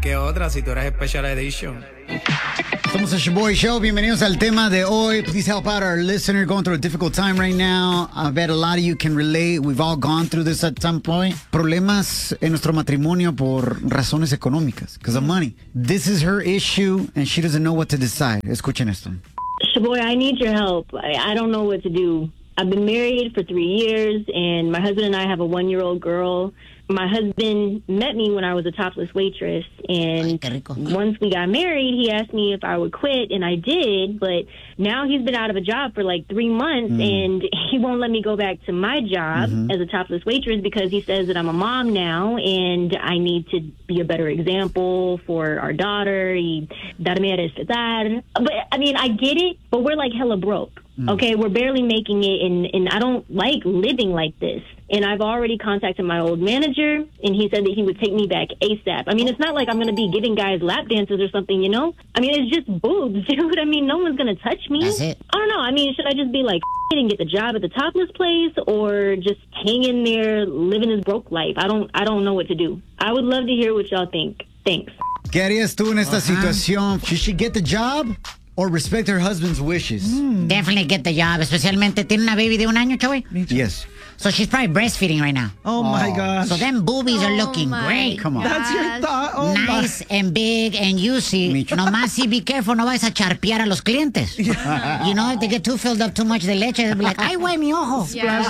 que otra si tú eres Special Edition. Somos el Shaboy Show. Bienvenidos al tema de hoy. Please help out our listener going through a difficult time right now. I bet a lot of you can relate. We've all gone through this at some point. Problemas en nuestro matrimonio por razones económicas. Because of money. This is her issue and she doesn't know what to decide. Escuchen esto. Shaboy, I need your help. I don't know what to do. I've been married for 3 years, and my husband and I have a 1-year-old girl. My husband met me when I was a topless waitress, and once we got married, he asked me if I would quit, and I did, but now he's been out of a job for like 3 months, and he won't let me go back to my job as a topless waitress because he says that I'm a mom now, and I need to be a better example for our daughter. Darme a respetar. But, I mean, I get it, but we're like hella broke. Okay, we're barely making it, and I don't like living like this. And I've already contacted my old manager, and he said that he would take me back ASAP. I mean, it's not like I'm going to be giving guys lap dances or something, you know? I mean, it's just boobs, dude. I mean, no one's going to touch me. That's it. I don't know. I mean, should I just be like and get the job at the topless place, or just hang in there living his broke life? I don't know what to do. I would love to hear what y'all think. Thanks. ¿Qué harías tú en esta situación? She should get the job or respect her husband's wishes? Definitely get the job, especialmente tiene una baby de 1 año, Joey. Yes. So she's probably breastfeeding right now. Oh my gosh. So them boobies are looking great. Come on. That's your thought. Oh Nice and big and juicy. Nomás si be careful, no vais a charpear a los clientes. You know, if they get too filled up too much de leche, they'll be like, ay, güey, mi ojo.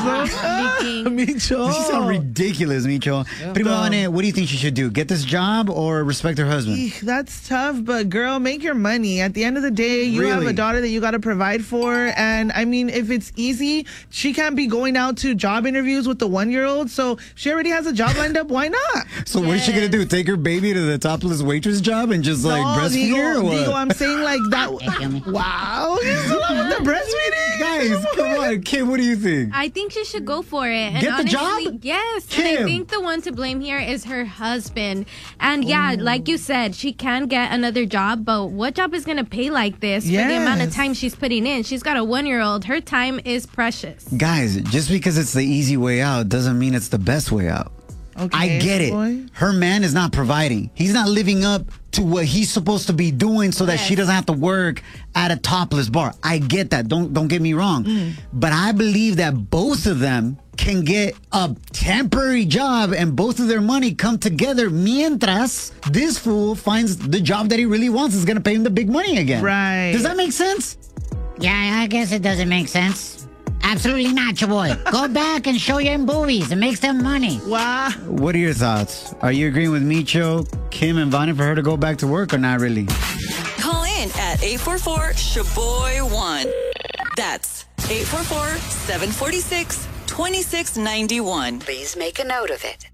Micho. You sound ridiculous, Micho. Primo Vane, what do you think she should do? Get this job or respect her husband? That's tough, but girl, make your money. At the end of the day, you have a daughter that you got to provide for. And I mean, if it's easy, she can't be going out to job interviews with the 1-year-old. So she already has a job lined up. Why not? So what is she going to do? Take her baby to the topless waitress job and just like breastfeed her or what? Digo, I'm saying like that. Wow. You still have the breastfeeding? Guys, come on. Kim, what do you think? I think she should go for it. And Get the honestly, job? Yes. Kim. And I think the one to blame here is her husband. And yeah, like you said, she can get another job, but what job is going to pay like this for the amount of time she's putting in? She's got a 1-year-old. Her time is precious. Guys, just because it's the easy way out doesn't mean it's the best way out. Okay, I get it. boy. Her man is not providing. He's not living up to what he's supposed to be doing so that she doesn't have to work at a topless bar. I get that. Don't get me wrong. But I believe that both of them can get a temporary job and both of their money come together mientras this fool finds the job that he really wants is going to pay him the big money again. Right. Does that make sense? Yeah, I guess it doesn't make sense. Absolutely not, your boy. Go back and show your boobies. It makes them money. Wow. What are your thoughts? Are you agreeing with Micho, Kim, and Vani for her to go back to work or not really? Call in at 844-SHABOY1. That's 844-746-2691. Please make a note of it.